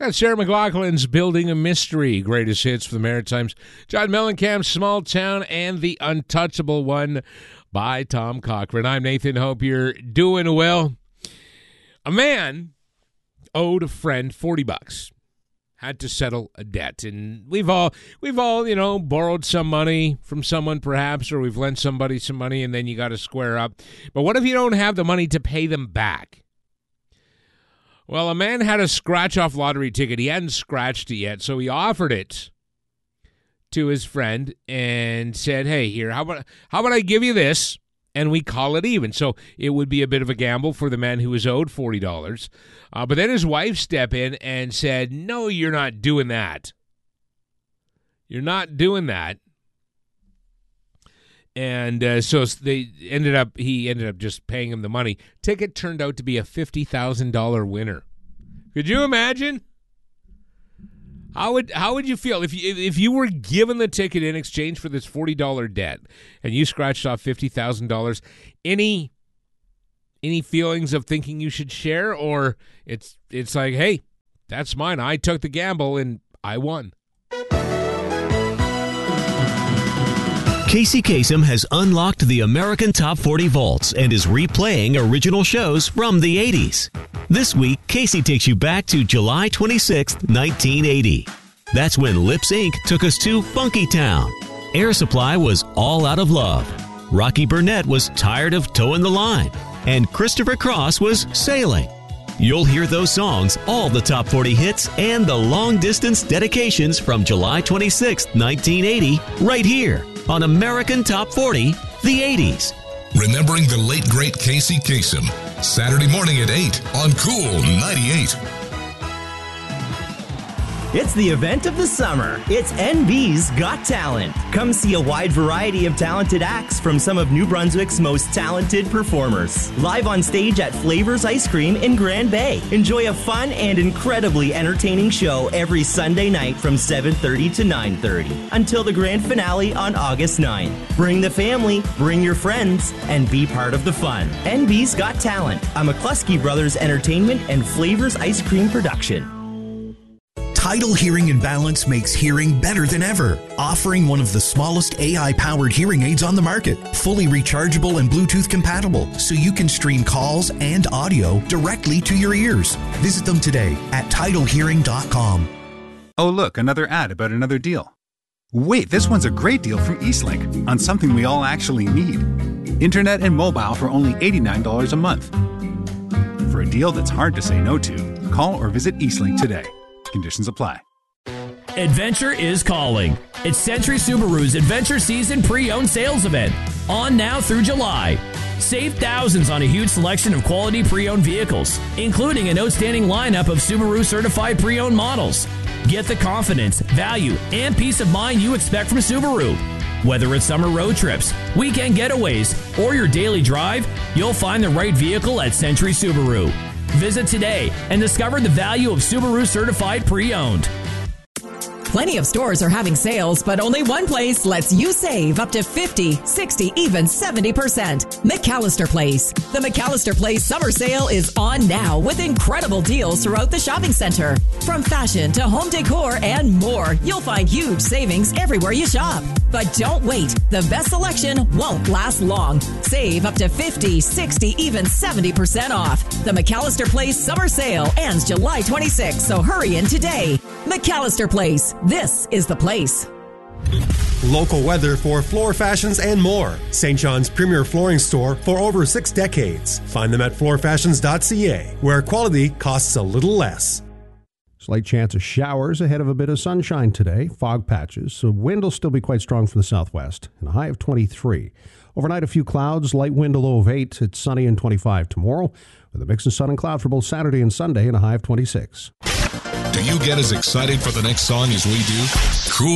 got Sarah McLachlan's Building a Mystery, greatest hits for the Maritimes. John Mellencamp's Small Town, and The Untouchable One by Tom Cochrane. I'm Nathan. Hope you're doing well. A man owed a friend $40. Had to settle a debt, and we've all borrowed some money from someone perhaps, or we've lent somebody some money, and then you got to square up. But what if you don't have the money to pay them back? Well, a man had a scratch-off lottery ticket. He hadn't scratched it yet, so he offered it to his friend and said, "Hey, here, how about I give you this, and we call it even?" So it would be a bit of a gamble for the man who was owed $40. But then his wife stepped in and said, "No, you're not doing that. You're not doing that." And so he ended up just paying him the money. Ticket turned out to be a $50,000 winner. Could you imagine? How would you feel if you were given the ticket in exchange for this $40 debt and you scratched off $50,000? Any feelings of thinking you should share, or it's like, hey, that's mine. I took the gamble and I won. Casey Kasem has unlocked the American Top 40 vaults and is replaying original shows from the 80s. This week, Casey takes you back to July 26, 1980. That's when Lips Inc. took us to Funky Town. Air Supply was All Out of Love. Rocky Burnett was Tired of Towing the Line. And Christopher Cross was Sailing. You'll hear those songs, all the top 40 hits, and the long-distance dedications from July 26, 1980, right here on American Top 40, the 80s. Remembering the late, great Casey Kasem. Saturday morning at 8 on Cool 98. It's the event of the summer. It's NB's Got Talent. Come see a wide variety of talented acts from some of New Brunswick's most talented performers. Live on stage at Flavors Ice Cream in Grand Bay. Enjoy a fun and incredibly entertaining show every Sunday night from 7:30 to 9:30 until the grand finale on August 9th. Bring the family, bring your friends, and be part of the fun. NB's Got Talent, a McCluskey Brothers Entertainment and Flavors Ice Cream production. Tidal Hearing and Balance makes hearing better than ever, offering one of the smallest AI-powered hearing aids on the market, fully rechargeable and Bluetooth compatible, so you can stream calls and audio directly to your ears. Visit them today at TidalHearing.com. Oh, look, another ad about another deal. Wait, this one's a great deal from Eastlink on something we all actually need. Internet and mobile for only $89 a month. For a deal that's hard to say no to, call or visit Eastlink today. Conditions apply. Adventure is calling. It's Century Subaru's Adventure Season Pre-Owned Sales Event. On now through July. Save thousands on a huge selection of quality pre-owned vehicles, including an outstanding lineup of Subaru certified pre-owned models. Get the confidence, value, and peace of mind you expect from Subaru. Whether it's summer road trips, weekend getaways, or your daily drive, you'll find the right vehicle at Century Subaru. Visit today and discover the value of Subaru Certified Pre-Owned. Plenty of stores are having sales, but only one place lets you save up to 50, 60, even 70%. McAllister Place. The McAllister Place summer sale is on now with incredible deals throughout the shopping center. From fashion to home decor and more, you'll find huge savings everywhere you shop. But don't wait. The best selection won't last long. Save up to 50, 60, even 70% off. The McAllister Place summer sale ends July 26th, so hurry in today. McAllister Place. This is the place. Local weather for floor fashions and more. St. John's premier flooring store for over 6 decades. Find them at floorfashions.ca, where quality costs a little less. Slight chance of showers ahead of a bit of sunshine today. Fog patches, so wind will still be quite strong from the southwest. And a high of 23. Overnight, a few clouds, light wind, a low of 8. It's sunny and 25 tomorrow, with a mix of sun and cloud for both Saturday and Sunday and a high of 26. Do you get as excited for the next song as we do? Cool